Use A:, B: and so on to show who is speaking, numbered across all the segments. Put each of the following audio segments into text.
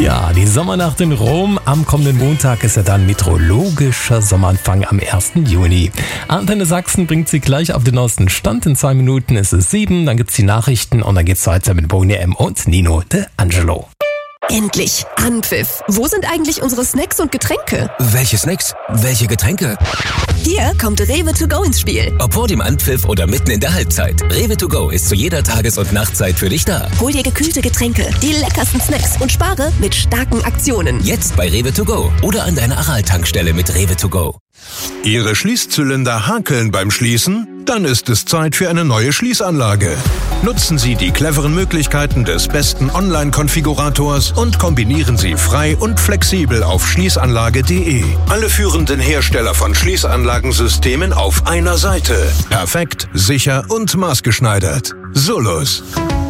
A: Ja, die Sommernacht in Rom. Am kommenden Montag ist ja dann meteorologischer Sommeranfang am 1. Juni. Antenne Sachsen bringt Sie gleich auf den neuesten Stand. In 2 Minuten ist es 7, dann gibt's die Nachrichten und dann geht's weiter mit Boni M. und Nino de Angelo.
B: Endlich Anpfiff. Wo sind eigentlich unsere Snacks und Getränke?
C: Welche Snacks? Welche Getränke?
B: Hier kommt Rewe to go ins Spiel.
C: Ob vor dem Anpfiff oder mitten in der Halbzeit. Rewe to go ist zu jeder Tages- und Nachtzeit für dich da.
B: Hol dir gekühlte Getränke, die leckersten Snacks und spare mit starken Aktionen.
C: Jetzt bei Rewe to go oder an deiner Aral-Tankstelle mit Rewe to go.
D: Ihre Schließzylinder hakeln beim Schließen? Dann ist es Zeit für eine neue Schließanlage. Nutzen Sie die cleveren Möglichkeiten des besten Online-Konfigurators und kombinieren Sie frei und flexibel auf schließanlage.de. Alle führenden Hersteller von Schließanlagensystemen auf einer Seite. Perfekt, sicher und maßgeschneidert. Solus.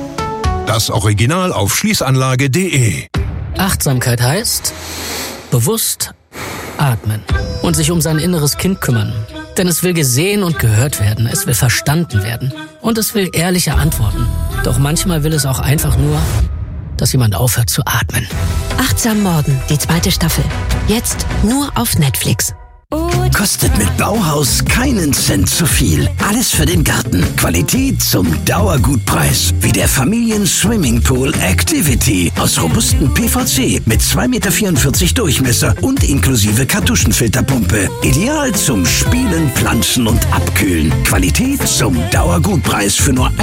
D: Das Original auf schließanlage.de.
E: Achtsamkeit heißt bewusst atmen und sich um sein inneres Kind kümmern. Denn es will gesehen und gehört werden, es will verstanden werden und es will ehrliche Antworten. Doch manchmal will es auch einfach nur, dass jemand aufhört zu atmen.
F: Achtsam Morden, die 2. Staffel. Jetzt nur auf Netflix.
G: Kostet mit Bauhaus keinen Cent zu viel. Alles für den Garten. Qualität zum Dauergutpreis. Wie der Familien-Swimmingpool Activity aus robustem PVC mit 2,44 Meter Durchmesser und inklusive Kartuschenfilterpumpe. Ideal zum Spielen, Planschen und Abkühlen. Qualität zum Dauergutpreis für nur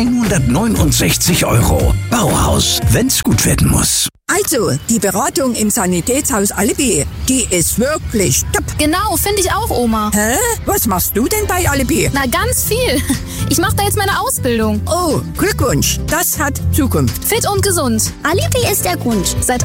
G: 169 €. Bauhaus, wenn's gut werden muss.
H: Also, die Beratung im Sanitätshaus Alibi, die ist wirklich top.
I: Genau, finde ich auch, Oma.
H: Hä? Was machst du denn bei Alibi?
I: Na, ganz viel. Ich mache da jetzt meine Ausbildung.
H: Oh, Glückwunsch. Das hat Zukunft.
I: Fit und gesund.
J: Alibi ist der Grund.
I: Seit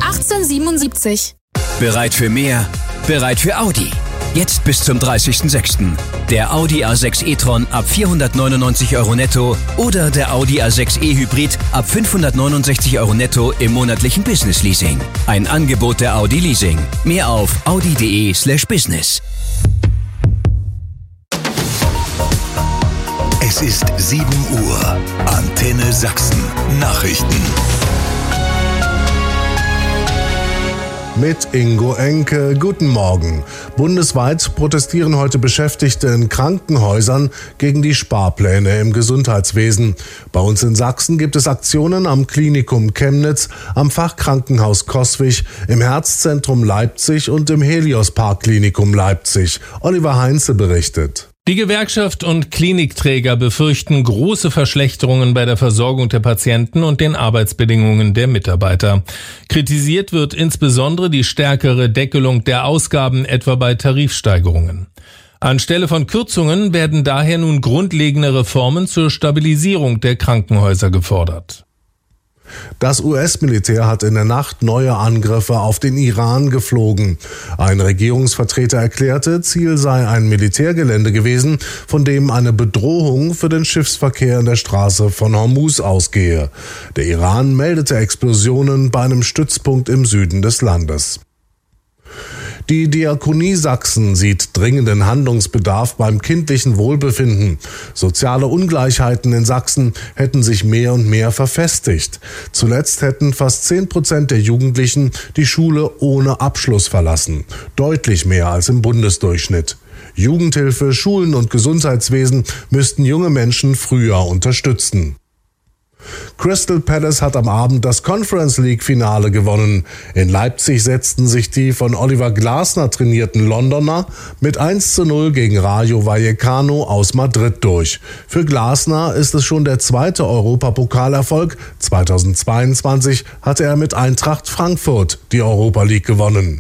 I: 1877.
C: Bereit für mehr? Bereit für Audi. Jetzt bis zum 30.06. Der Audi A6 e-tron ab 499 € netto oder der Audi A6 e-Hybrid ab 569 € netto im monatlichen Business-Leasing. Ein Angebot der Audi Leasing. Mehr auf audi.de/business.
K: Es ist 7 Uhr. Antenne Sachsen. Nachrichten.
L: Mit Ingo Enke. Guten Morgen. Bundesweit protestieren heute Beschäftigte in Krankenhäusern gegen die Sparpläne im Gesundheitswesen. Bei uns in Sachsen gibt es Aktionen am Klinikum Chemnitz, am Fachkrankenhaus Coswig, im Herzzentrum Leipzig und im Helios-Park-Klinikum Leipzig. Oliver Heinze berichtet.
A: Die Gewerkschaft und Klinikträger befürchten große Verschlechterungen bei der Versorgung der Patienten und den Arbeitsbedingungen der Mitarbeiter. Kritisiert wird insbesondere die stärkere Deckelung der Ausgaben, etwa bei Tarifsteigerungen. Anstelle von Kürzungen werden daher nun grundlegende Reformen zur Stabilisierung der Krankenhäuser gefordert.
L: Das US-Militär hat in der Nacht neue Angriffe auf den Iran geflogen. Ein Regierungsvertreter erklärte, Ziel sei ein Militärgelände gewesen, von dem eine Bedrohung für den Schiffsverkehr in der Straße von Hormuz ausgehe. Der Iran meldete Explosionen bei einem Stützpunkt im Süden des Landes. Die Diakonie Sachsen sieht dringenden Handlungsbedarf beim kindlichen Wohlbefinden. Soziale Ungleichheiten in Sachsen hätten sich mehr und mehr verfestigt. Zuletzt hätten fast 10% der Jugendlichen die Schule ohne Abschluss verlassen. Deutlich mehr als im Bundesdurchschnitt. Jugendhilfe, Schulen und Gesundheitswesen müssten junge Menschen früher unterstützen. Crystal Palace hat am Abend das Conference League Finale gewonnen. In Leipzig setzten sich die von Oliver Glasner trainierten Londoner mit 1:0 gegen Rayo Vallecano aus Madrid durch. Für Glasner ist es schon der 2. Europapokalerfolg. 2022 hatte er mit Eintracht Frankfurt die Europa League gewonnen.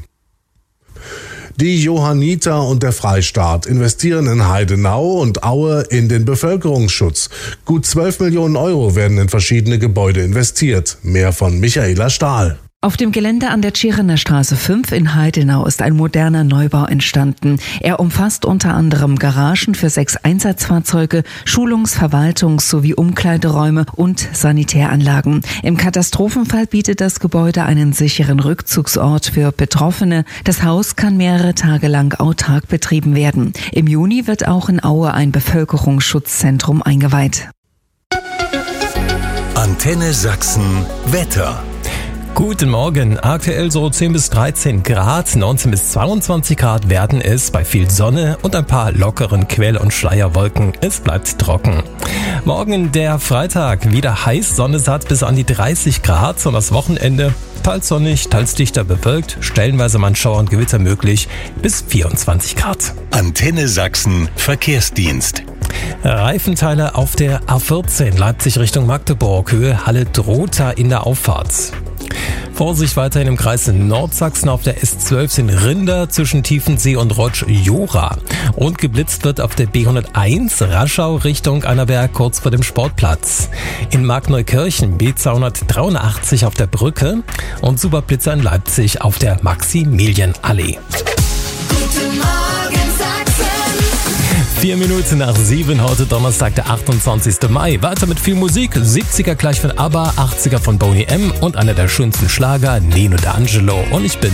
L: Die Johanniter und der Freistaat investieren in Heidenau und Aue in den Bevölkerungsschutz. Gut 12 Millionen € werden in verschiedene Gebäude investiert. Mehr von Michaela Stahl.
M: Auf dem Gelände an der Tscherener Straße 5 in Heidenau ist ein moderner Neubau entstanden. Er umfasst unter anderem Garagen für 6 Einsatzfahrzeuge, Schulungs-, Verwaltungs- sowie Umkleideräume und Sanitäranlagen. Im Katastrophenfall bietet das Gebäude einen sicheren Rückzugsort für Betroffene. Das Haus kann mehrere Tage lang autark betrieben werden. Im Juni wird auch in Aue ein Bevölkerungsschutzzentrum eingeweiht.
K: Antenne Sachsen Wetter.
J: Guten Morgen. Aktuell so 10 bis 13 Grad, 19 bis 22 Grad werden es bei viel Sonne und ein paar lockeren Quell- und Schleierwolken. Es bleibt trocken. Morgen der Freitag, wieder heiß, Sonne satt bis an die 30 Grad und das Wochenende teils sonnig, teils dichter bewölkt, stellenweise mal Schauer und Gewitter möglich bis 24 Grad.
K: Antenne Sachsen Verkehrsdienst.
J: Reifenteile auf der A14 Leipzig Richtung Magdeburg, Höhe Halle-Drotha in der Auffahrt. Vorsicht weiterhin im Kreis Nordsachsen auf der S12 in Rinder zwischen Tiefensee und Rotsch-Jura. Und geblitzt wird auf der B101 Raschau Richtung Annaberg kurz vor dem Sportplatz. In Markneukirchen B283 auf der Brücke und Superblitzer in Leipzig auf der Maximilianallee.
N: Guten Morgen Sachsen.
J: 4 Minuten nach 7, heute Donnerstag, der 28. Mai. Weiter mit viel Musik, 70er gleich von ABBA, 80er von Boney M. und einer der schönsten Schlager, Nino D'Angelo. Und ich bin